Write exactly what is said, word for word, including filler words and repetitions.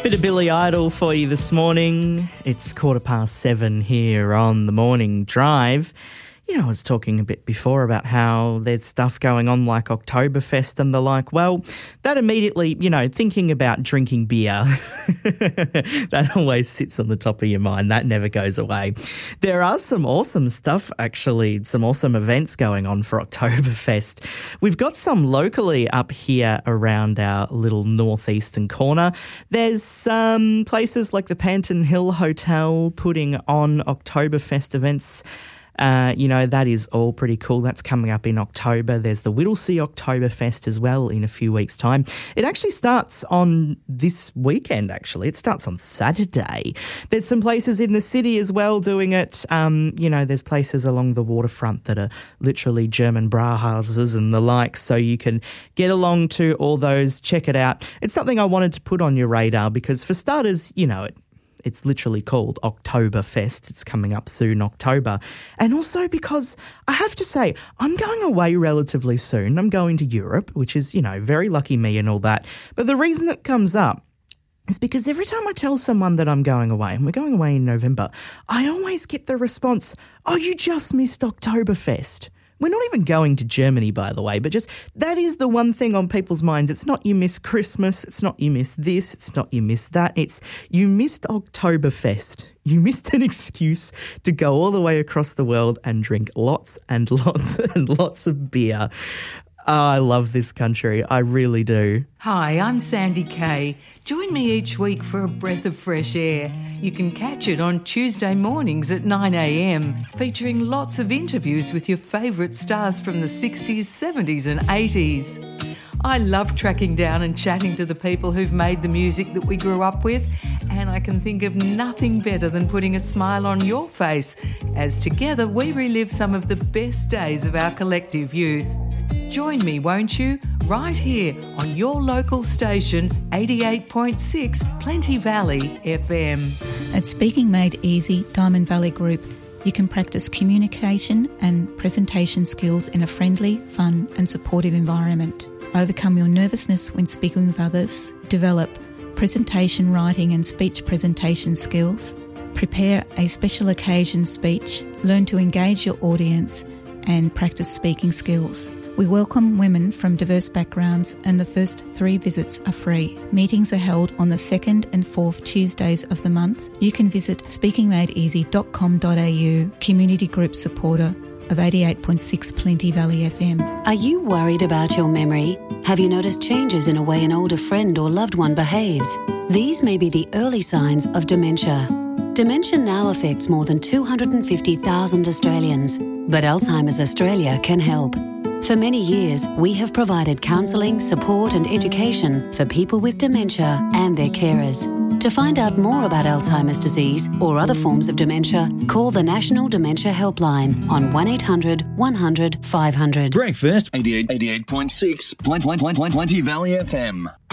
Bit of Billy Idol for you this morning. It's quarter past seven here on the Morning Drive. You know, I was talking a bit before about how there's stuff going on like Oktoberfest and the like. Well, that immediately, you know, thinking about drinking beer, that always sits on the top of your mind. That never goes away. There are some awesome stuff, actually, some awesome events going on for Oktoberfest. We've got some locally up here around our little northeastern corner. There's some places like the Panton Hill Hotel putting on Oktoberfest events. Uh, you know, that is all pretty cool. That's coming up in October. There's the Whittlesea Oktoberfest as well in a few weeks' time. It actually starts on this weekend, actually. It starts on Saturday. There's some places in the city as well doing it. Um, you know, there's places along the waterfront that are literally German Brauhauses and the like, so you can get along to all those, check it out. It's something I wanted to put on your radar because, for starters, you know, it It's literally called Oktoberfest. It's coming up soon, October. And also because I have to say, I'm going away relatively soon. I'm going to Europe, which is, you know, very lucky me and all that. But the reason it comes up is because every time I tell someone that I'm going away, and we're going away in November, I always get the response, oh, you just missed Oktoberfest. We're not even going to Germany, by the way, but just that is the one thing on people's minds. It's not you miss Christmas. It's not you miss this. It's not you miss that. It's you missed Oktoberfest. You missed an excuse to go all the way across the world and drink lots and lots and lots of beer. Oh, I love this country. I really do. Hi, I'm Sandy Kay. Join me each week for a breath of fresh air. You can catch it on Tuesday mornings at nine a.m, featuring lots of interviews with your favourite stars from the sixties, seventies and eighties. I love tracking down and chatting to the people who've made the music that we grew up with, and I can think of nothing better than putting a smile on your face as together we relive some of the best days of our collective youth. Join me, won't you? Right here on your local station, eighty-eight point six Plenty Valley F M. At Speaking Made Easy Diamond Valley Group, you can practice communication and presentation skills in a friendly, fun and supportive environment. Overcome your nervousness when speaking with others. Develop presentation writing and speech presentation skills. Prepare a special occasion speech. Learn to engage your audience and practice speaking skills. We welcome women from diverse backgrounds and the first three visits are free. Meetings are held on the second and fourth Tuesdays of the month. You can visit speaking made easy dot com dot a u, community group supporter of eighty-eight point six Plenty Valley F M. Are you worried about your memory? Have you noticed changes in a way an older friend or loved one behaves? These may be the early signs of dementia. Dementia now affects more than two hundred fifty thousand Australians, but Alzheimer's Australia can help. For many years, we have provided counselling, support and education for people with dementia and their carers. To find out more about Alzheimer's disease or other forms of dementia, call the National Dementia Helpline on one eight hundred one hundred five hundred. Breakfast, eighty-eight point six Plenty Valley F M.